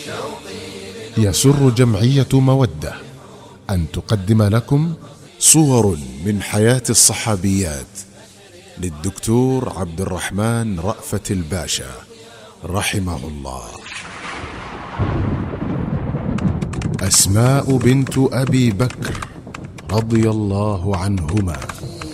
يسر جمعية مودة أن تقدم لكم صور من حياة الصحابيات للدكتور عبد الرحمن رأفت الباشا رحمه الله. أسماء بنت أبي بكر رضي الله عنهما.